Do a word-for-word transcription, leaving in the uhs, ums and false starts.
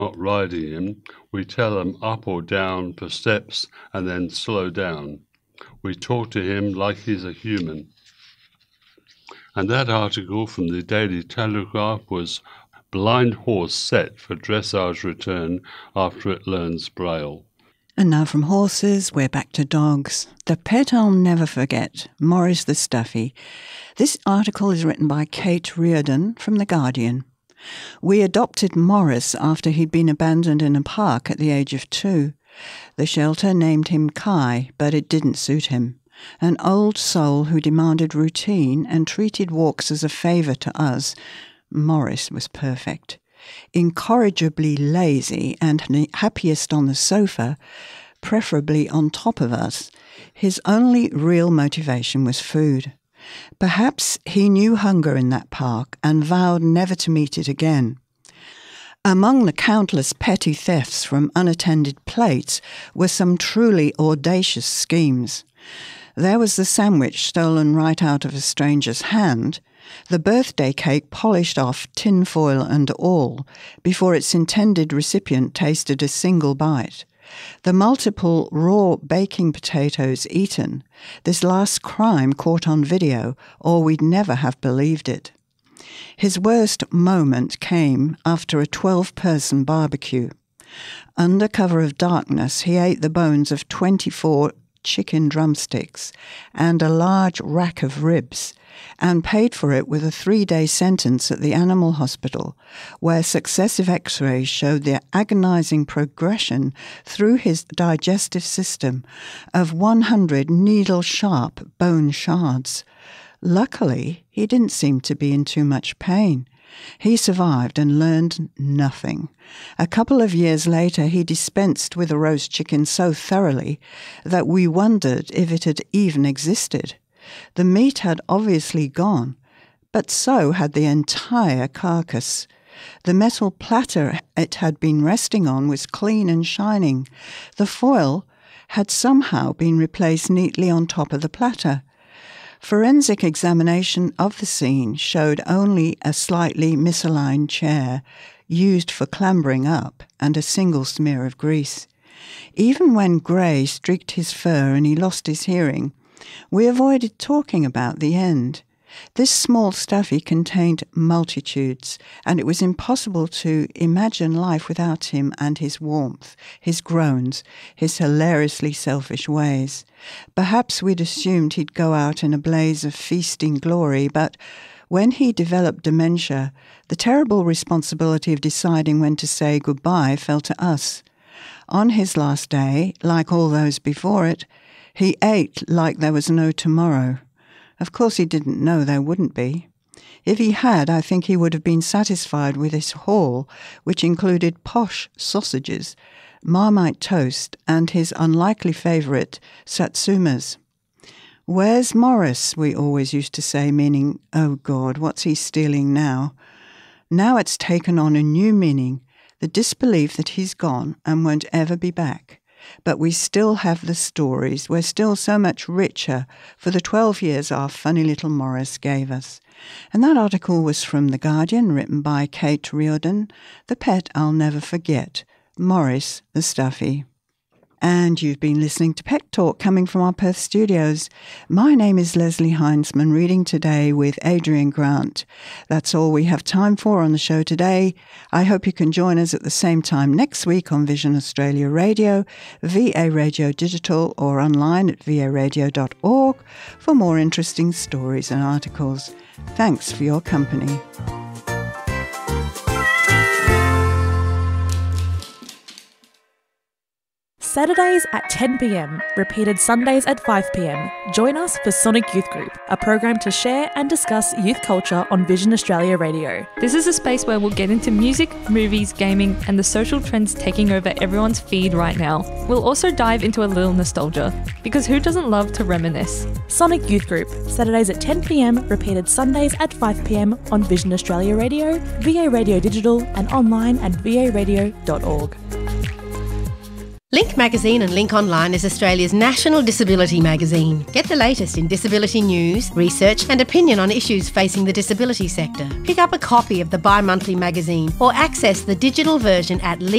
not riding him. We tell him up or down for steps and then slow down. We talk to him like he's a human. And that article from the Daily Telegraph was Blind Horse Set for Dressage Return After It Learns Braille. And now from horses, we're back to dogs. The pet I'll never forget, Morris the Stuffy. This article is written by Kate Reardon from The Guardian. We adopted Morris after he'd been abandoned in a park at the age of two. The shelter named him Kai, but it didn't suit him. An old soul who demanded routine and treated walks as a favour to us. Morris was perfect. Incorrigibly lazy and happiest on the sofa, preferably on top of us, his only real motivation was food. Perhaps he knew hunger in that park and vowed never to meet it again. Among the countless petty thefts from unattended plates were some truly audacious schemes. There was the sandwich stolen right out of a stranger's hand, the birthday cake polished off, tin foil and all, before its intended recipient tasted a single bite, the multiple raw baking potatoes eaten, this last crime caught on video, or we'd never have believed it. His worst moment came after a twelve-person barbecue. Under cover of darkness, he ate the bones of twenty-four chicken drumsticks and a large rack of ribs, and paid for it with a three-day sentence at the animal hospital, where successive x-rays showed the agonizing progression through his digestive system of one hundred needle-sharp bone shards. Luckily, he didn't seem to be in too much pain. He survived and learned nothing. A couple of years later, he dispensed with a roast chicken so thoroughly that we wondered if it had even existed. The meat had obviously gone, but so had the entire carcass. The metal platter it had been resting on was clean and shining. The foil had somehow been replaced neatly on top of the platter. Forensic examination of the scene showed only a slightly misaligned chair, used for clambering up, and a single smear of grease. Even when Gray streaked his fur and he lost his hearing, we avoided talking about the end. This small stuffy contained multitudes, and it was impossible to imagine life without him and his warmth, his groans, his hilariously selfish ways. Perhaps we'd assumed he'd go out in a blaze of feasting glory, but when he developed dementia, the terrible responsibility of deciding when to say goodbye fell to us. On his last day, like all those before it, he ate like there was no tomorrow. Of course he didn't know there wouldn't be. If he had, I think he would have been satisfied with his haul, which included posh sausages, Marmite toast, and his unlikely favourite, Satsumas. "Where's Morris?" we always used to say, meaning, oh God, what's he stealing now? Now it's taken on a new meaning, the disbelief that he's gone and won't ever be back. But we still have the stories. We're still so much richer for the twelve years our funny little Morris gave us. And that article was from The Guardian, written by Kate Reardon, The Pet I'll Never Forget, Morris the Stuffy. And you've been listening to Pet Talk coming from our Perth studios. My name is Leslie Heinzman, reading today with Adrian Grant. That's all we have time for on the show today. I hope you can join us at the same time next week on Vision Australia Radio, V A Radio Digital, or online at v a radio dot org for more interesting stories and articles. Thanks for your company. Saturdays at ten p m, repeated Sundays at five p m. Join us for Sonic Youth Group, a program to share and discuss youth culture on Vision Australia Radio. This is a space where we'll get into music, movies, gaming, and the social trends taking over everyone's feed right now. We'll also dive into a little nostalgia, because who doesn't love to reminisce? Sonic Youth Group, Saturdays at ten p m, repeated Sundays at five p m on Vision Australia Radio, V A Radio Digital, and online at v a radio dot org. Link Magazine and Link Online is Australia's national disability magazine. Get the latest in disability news, research and opinion on issues facing the disability sector. Pick up a copy of the bi-monthly magazine or access the digital version at link